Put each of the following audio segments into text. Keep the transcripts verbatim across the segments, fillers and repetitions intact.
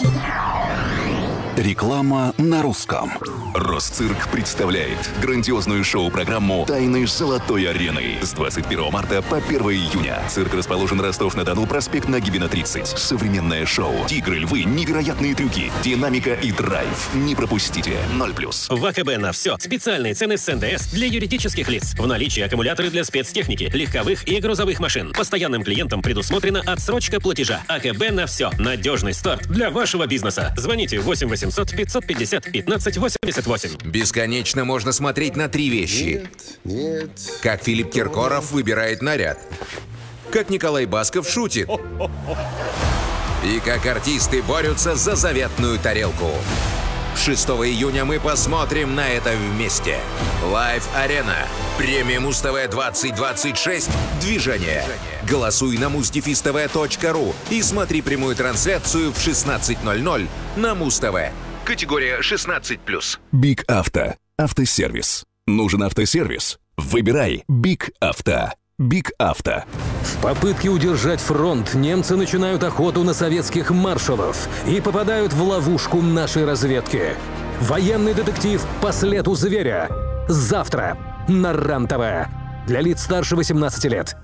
Реклама на русском. Росцирк представляет грандиозную шоу-программу «Тайны Золотой арены» с двадцать первого марта по первого июня. Цирк расположен Ростов-на-Дону, проспект Нагибина, тридцать. Современное шоу, тигры, львы, невероятные трюки, динамика и драйв. Не пропустите. ноль плюс. В АКБ на все. Специальные цены с эн дэ эс для юридических лиц. В наличии аккумуляторы для спецтехники, легковых и грузовых машин. Постоянным клиентам предусмотрена отсрочка платежа. АКБ на все. Надежный старт для вашего бизнеса. Звоните восемь восемьсот пятьсот пятьдесят пятнадцать восемьдесят восемь. Бесконечно можно смотреть на три вещи. Нет, нет. Как Филипп Киркоров выбирает наряд. Как Николай Басков шутит. И как артисты борются за заветную тарелку. шестого июня мы посмотрим на это вместе. Live Arena. Премия Муз-ТВ двадцать двадцать шесть. Движение. Голосуй на муз дефис тэ вэ точка ру и смотри прямую трансляцию в шестнадцать ноль ноль на Муз-ТВ. Категория шестнадцать плюс. Биг Авто. Автосервис. Нужен автосервис? Выбирай Биг Авто. Биг Авто. В попытке удержать фронт немцы начинают охоту на советских маршалов и попадают в ловушку нашей разведки. Военный детектив «По следу зверя». Завтра на РЕН-ТВ. Для лиц старше восемнадцати лет.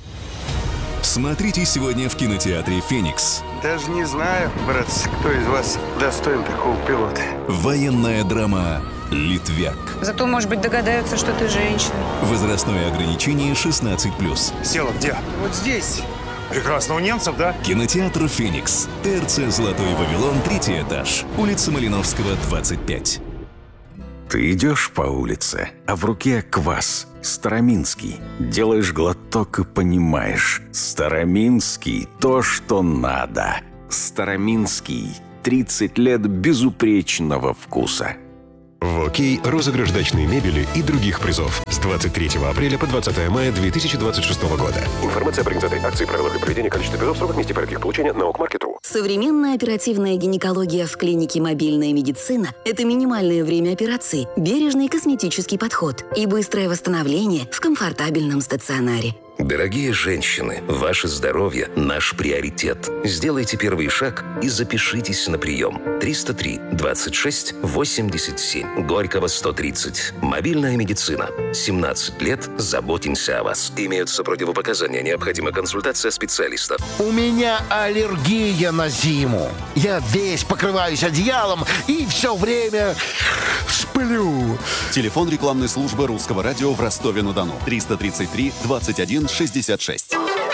Смотрите сегодня в кинотеатре «Феникс». Даже не знаю, братцы, кто из вас достоин такого пилота. Военная драма «Литвяк». Зато, может быть, догадаются, что ты женщина. Возрастное ограничение шестнадцать плюс. Села где? Вот здесь. Прекрасно, у немцев, да? Кинотеатр «Феникс». ТРЦ «Золотой Вавилон», третий этаж. Улица Малиновского, двадцать пять. Ты идешь по улице, а в руке квас. Староминский. Делаешь глоток и понимаешь. Староминский – то, что надо. Староминский. тридцать лет безупречного вкуса. В ОК розыгрыш дачной мебели и других призов с двадцать третьего апреля по двадцатое мая две тысячи двадцать шестого года. Информация об организаторе акции, правила для проведения, количество призов, сроках, месте порядке их получения на ОКМаркет точка ру. Современная оперативная гинекология в клинике «Мобильная медицина» – это минимальное время операции, бережный косметический подход и быстрое восстановление в комфортабельном стационаре. Дорогие женщины, ваше здоровье – наш приоритет. Сделайте первый шаг и запишитесь на прием. триста три двадцать шесть восемьдесят семь. Горького, сто тридцать. Мобильная медицина. семнадцать лет. Заботимся о вас. Имеются противопоказания. Необходима консультация специалиста. У меня аллергия на зиму. Я весь покрываюсь одеялом и все время сплю. Телефон рекламной службы Русского радио в Ростове-на-Дону. триста тридцать три двадцать один шестьдесят шесть.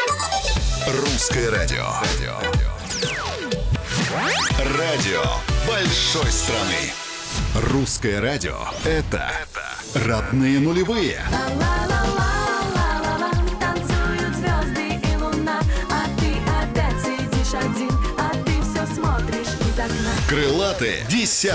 Русское радио. Радио большой страны. Русское радио – это родные нулевые. Танцуют звезды и луна, а ты опять сидишь один, а ты все смотришь из окна. Крылатые десятые.